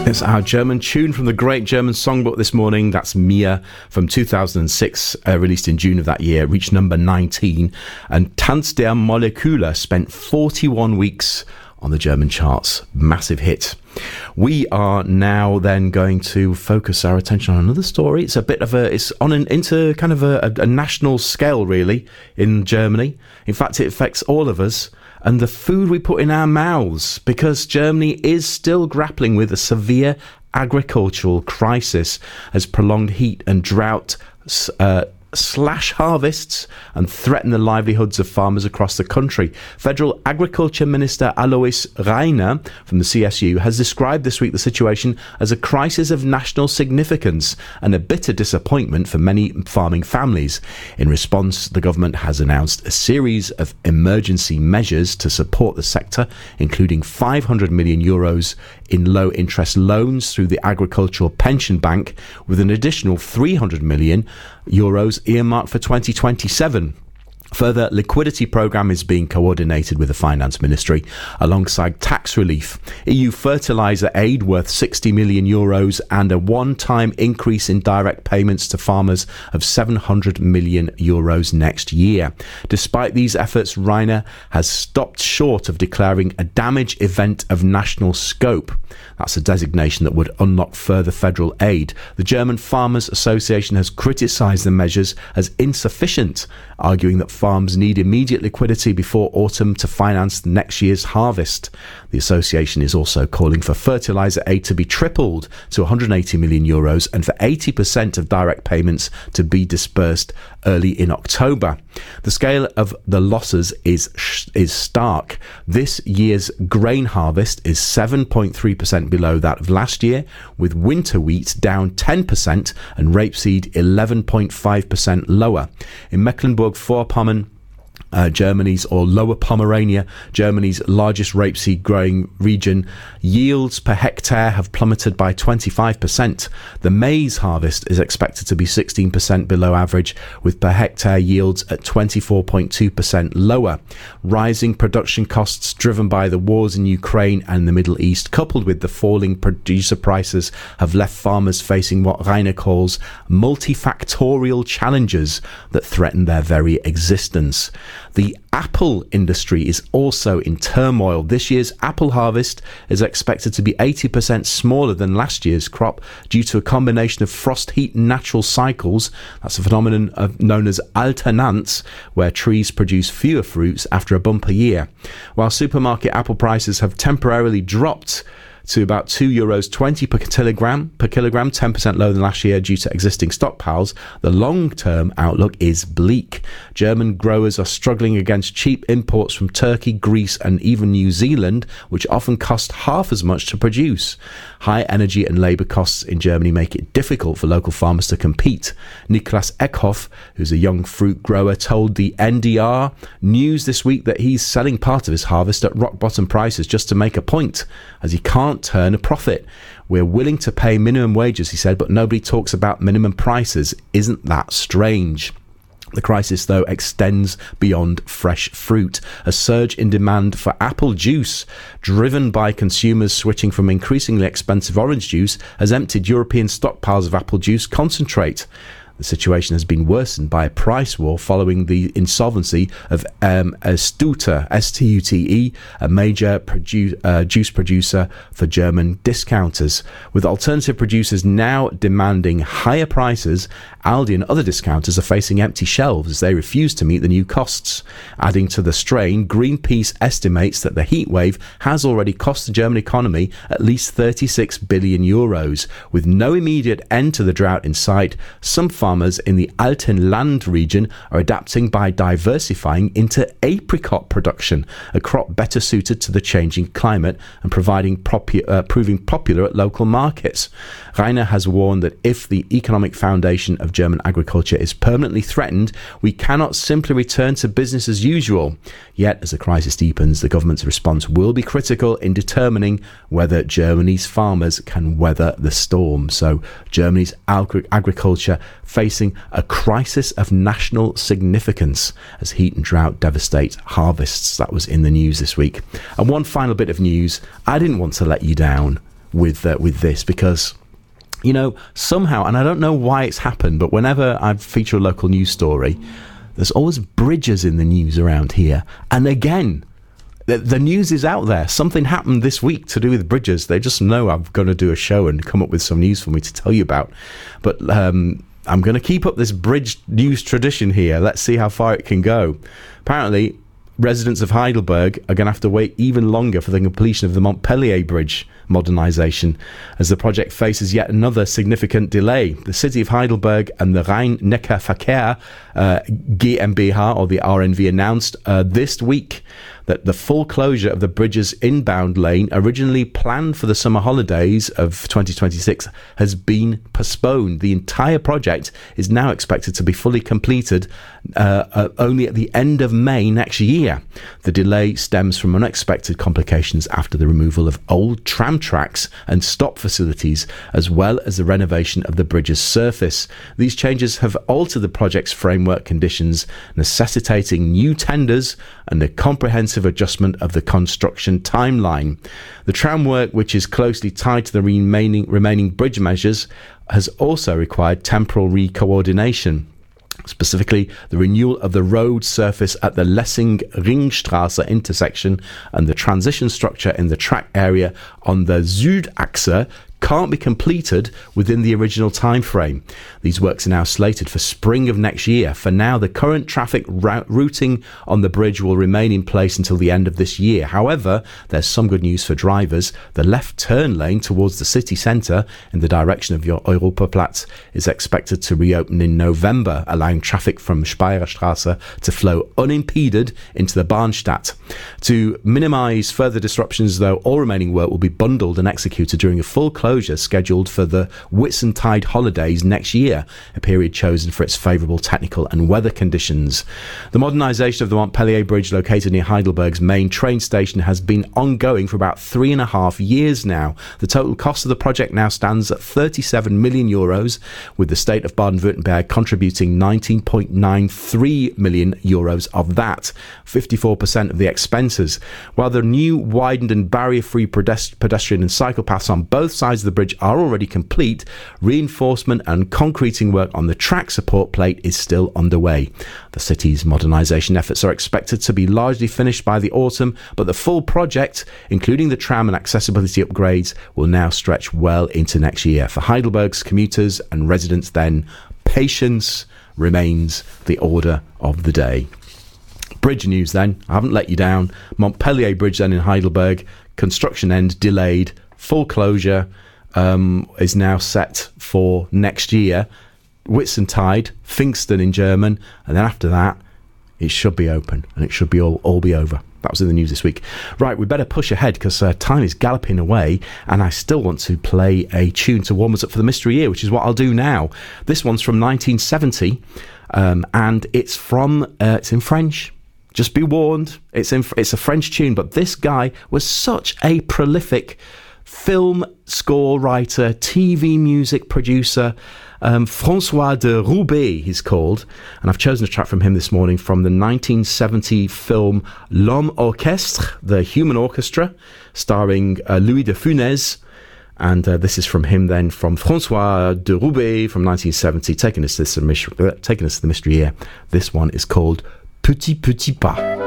It's our German tune from the Great German Songbook this morning. That's Mia from 2006, released in June of that year, reached number 19. And Tanz der Moleküle spent 41 weeks on the German charts. Massive hit. We are now then going to focus our attention on another story. It's a bit of it's on into kind of a national scale, really, in Germany. In fact, it affects all of us and the food we put in our mouths, because Germany is still grappling with a severe agricultural crisis as prolonged heat and drought slash harvests and threaten the livelihoods of farmers across the country. Federal Agriculture Minister Alois Rainer from the CSU has described this week the situation as a crisis of national significance and a bitter disappointment for many farming families. In response, the government has announced a series of emergency measures to support the sector, including 500 million euros in low-interest loans through the Agricultural Pension Bank, with an additional 300 million euros earmarked for 2027. Further liquidity programme is being coordinated with the Finance Ministry alongside tax relief, EU fertiliser aid worth 60 million euros and a one-time increase in direct payments to farmers of 700 million euros next year. Despite these efforts, Rainer has stopped short of declaring a damage event of national scope. That's a designation that would unlock further federal aid. The German Farmers Association has criticised the measures as insufficient, arguing that farms need immediate liquidity before autumn to finance next year's harvest. The association is also calling for fertiliser aid to be tripled to 180 million euros and for 80% of direct payments to be dispersed early in October. The scale of the losses is stark. This year's grain harvest is 7.3% below that of last year, with winter wheat down 10% and rapeseed 11.5% lower. In Mecklenburg-Vorpommern, Germany's, or Lower Pomerania, Germany's largest rapeseed growing region, yields per hectare have plummeted by 25%. The maize harvest is expected to be 16% below average, with per hectare yields at 24.2% lower. Rising production costs driven by the wars in Ukraine and the Middle East, coupled with the falling producer prices, have left farmers facing what Rainer calls multifactorial challenges that threaten their very existence. The apple industry is also in turmoil. This year's apple harvest is expected to be 80% smaller than last year's crop due to a combination of frost, heat and natural cycles. That's a phenomenon known as alternance, where trees produce fewer fruits after a bumper year. While supermarket apple prices have temporarily dropped to about €2.20 per kilogram, 10% lower than last year due to existing stockpiles, the long-term outlook is bleak. German growers are struggling against cheap imports from Turkey, Greece and even New Zealand, which often cost half as much to produce. High energy and labour costs in Germany make it difficult for local farmers to compete. Niklas Eckhoff, who's a young fruit grower, told the NDR News this week that he's selling part of his harvest at rock-bottom prices just to make a point, as he can't turn a profit. We're willing to pay minimum wages, he said, but nobody talks about minimum prices. Isn't that strange? The crisis, though, extends beyond fresh fruit. A surge in demand for apple juice, driven by consumers switching from increasingly expensive orange juice, has emptied European stockpiles of apple juice concentrate. The situation has been worsened by a price war following the insolvency of Stute, S-T-U-T-E, a major juice producer for German discounters. With alternative producers now demanding higher prices, Aldi and other discounters are facing empty shelves as they refuse to meet the new costs. Adding to the strain, Greenpeace estimates that the heat wave has already cost the German economy at least 36 billion euros. With no immediate end to the drought in sight, some farmers in the Altenland region are adapting by diversifying into apricot production, a crop better suited to the changing climate and proving popular at local markets. Rainer has warned that if the economic foundation of German agriculture is permanently threatened, we cannot simply return to business as usual. Yet, as the crisis deepens, the government's response will be critical in determining whether Germany's farmers can weather the storm. So, Germany's agriculture facing a crisis of national significance as heat and drought devastate harvests. That was in the news this week. And one final bit of news. I didn't want to let you down, with this, because somehow, and I don't know why it's happened, but whenever I feature a local news story, there's always bridges in the news around here. And again, the news is out there. Something happened this week to do with bridges. They just know I'm going to do a show and come up with some news for me to tell you about. But I'm going to keep up this bridge news tradition here. Let's see how far it can go. Apparently, residents of Heidelberg are going to have to wait even longer for the completion of the Montpellier Bridge modernisation, as the project faces yet another significant delay. The city of Heidelberg and the Rhein-Neckar-Verkehr GmbH, or the RNV, announced this week that the full closure of the bridge's inbound lane, originally planned for the summer holidays of 2026, has been postponed. The entire project is now expected to be fully completed only at the end of May next year. The delay stems from unexpected complications after the removal of old tram tracks and stop facilities, as well as the renovation of the bridge's surface. These changes have altered the project's framework conditions, necessitating new tenders and a comprehensive adjustment of the construction timeline. The tram work, which is closely tied to the remaining bridge measures, has also required temporal re-coordination. Specifically, the renewal of the road surface at the Lessing-Ringstraße intersection and the transition structure in the track area on the Südachse can't be completed within the original time frame. These works are now slated for spring of next year. For now, the current traffic routing on the bridge will remain in place until the end of this year. However, there's some good news for drivers. The left turn lane towards the city centre in the direction of your Europaplatz is expected to reopen in November, allowing traffic from Speyerer to flow unimpeded into the Bahnstadt. To minimise further disruptions, though, all remaining work will be bundled and executed during a full closure scheduled for the Whitsuntide holidays next year, a period chosen for its favourable technical and weather conditions. The modernisation of the Montpellier Bridge, located near Heidelberg's main train station, has been ongoing for about 3.5 years now. The total cost of the project now stands at €37 million, with the state of Baden-Württemberg contributing €19.93 million of that, 54% of the expenses. While the new widened and barrier-free pedestrian and cycle paths on both sides of the bridge are already complete, reinforcement and concreting work on the track support plate is still underway. The city's modernisation efforts are expected to be largely finished by the autumn, but the full project, including the tram and accessibility upgrades, will now stretch well into next year. For Heidelberg's commuters and residents, then, patience remains the order of the day. Bridge news then, I haven't let you down. Montpellier Bridge then in Heidelberg, construction end delayed, full closure is now set for next year. Whitsuntide, Pfingsten in German, and then after that it should be open and it should be all be over. That was in the news this week. Right, we better push ahead because time is galloping away, and I still want to play a tune to warm us up for the Mystery Year, which is what I'll do now. This one's from 1970, and it's in French. Just be warned, it's a French tune, but this guy was such a prolific film score writer, TV music producer. François de Roubaix, he's called, and I've chosen a track from him this morning from the 1970 film L'Homme Orchestre, The Human Orchestra, starring Louis de Funès. And this is from him then, from François de Roubaix from 1970, taking us to the Mystery Year. This one is called Petit Petit Pas.